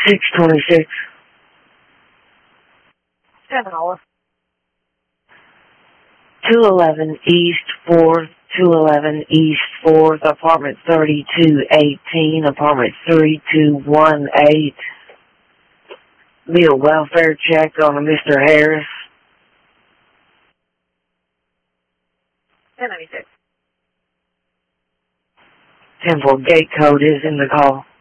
626. 7 Olive. 211 East 4th, 211 East 4th, apartment 3218, apartment 3218. Be a welfare check on a Mr. Harris. 1096. 10-4 gate code is in the call.